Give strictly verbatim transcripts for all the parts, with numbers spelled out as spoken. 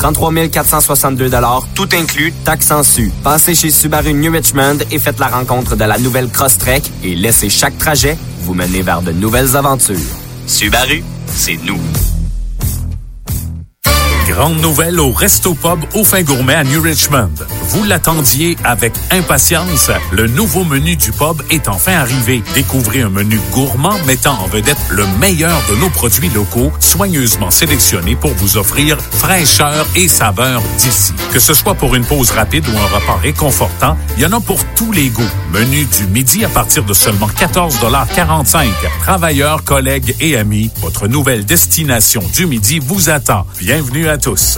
trente-trois mille quatre cent soixante-deux dollars, tout inclus, taxes en su. Passez chez Subaru New Richmond et faites la rencontre de la nouvelle Crosstrek et laissez chaque trajet vous mener vers de nouvelles aventures. Subaru, c'est nous. Grande nouvelle au Resto Pub au Fin Gourmet à New Richmond. Vous l'attendiez avec impatience. Le nouveau menu du pub est enfin arrivé. Découvrez un menu gourmand mettant en vedette le meilleur de nos produits locaux, soigneusement sélectionnés pour vous offrir fraîcheur et saveur d'ici. Que ce soit pour une pause rapide ou un repas réconfortant, il y en a pour tous les goûts. Menu du midi à partir de seulement quatorze quarante-cinq. Travailleurs, collègues et amis, votre nouvelle destination du midi vous attend. Bienvenue à tous.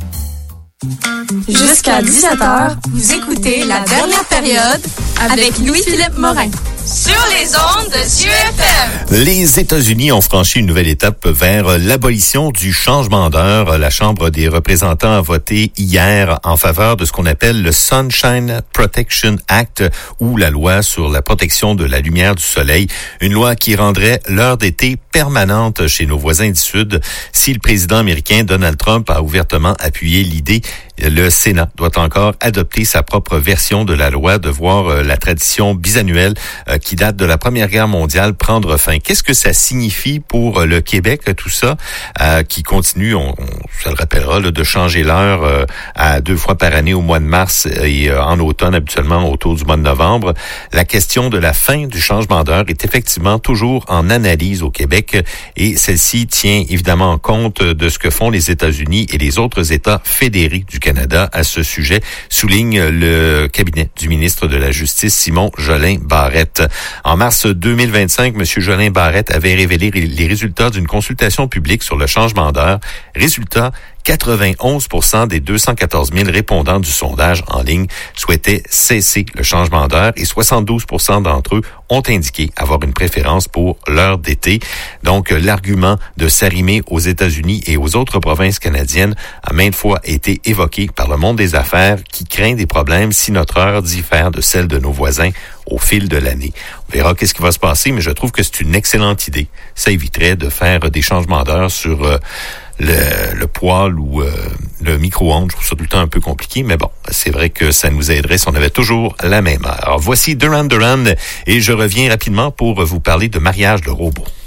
Jusqu'à dix-sept heures, vous écoutez la dernière période avec Louis-Philippe Morin. Sur les ondes de C U F M. Les États-Unis ont franchi une nouvelle étape vers l'abolition du changement d'heure. La Chambre des représentants a voté hier en faveur de ce qu'on appelle le Sunshine Protection Act, ou la loi sur la protection de la lumière du soleil. Une loi qui rendrait l'heure d'été permanente chez nos voisins du Sud. Si le président américain Donald Trump a ouvertement appuyé l'idée, le Sénat doit encore adopter sa propre version de la loi, de voir euh, la tradition bisannuelle euh, qui date de la Première Guerre mondiale prendre fin. Qu'est-ce que ça signifie pour euh, le Québec, tout ça, euh, qui continue, on, on ça le rappellera, là, de changer l'heure euh, à deux fois par année au mois de mars et euh, en automne, habituellement autour du mois de novembre. La question de la fin du changement d'heure est effectivement toujours en analyse au Québec et celle-ci tient évidemment compte de ce que font les États-Unis et les autres États fédérés du Canada à ce sujet, souligne le cabinet du ministre de la Justice, Simon Jolin Barrette. En mars deux mille vingt-cinq, M. Jolin Barrette avait révélé les résultats d'une consultation publique sur le changement d'heure. Résultat, quatre-vingt-onze pour cent des deux cent quatorze mille répondants du sondage en ligne souhaitaient cesser le changement d'heure et soixante-douze pour cent d'entre eux ont indiqué avoir une préférence pour l'heure d'été. Donc, l'argument de s'arrimer aux États-Unis et aux autres provinces canadiennes a maintes fois été évoqué par le monde des affaires qui craint des problèmes si notre heure diffère de celle de nos voisins au fil de l'année. On verra qu'est-ce qui va se passer, mais je trouve que c'est une excellente idée. Ça éviterait de faire des changements d'heure sur euh, le, le poêle ou euh, le micro-ondes. Je trouve ça tout le temps un peu compliqué, mais bon, c'est vrai que ça nous aiderait si on avait toujours la même heure. Alors, voici Duran Duran et je reviens rapidement pour vous parler de Mariage de robot.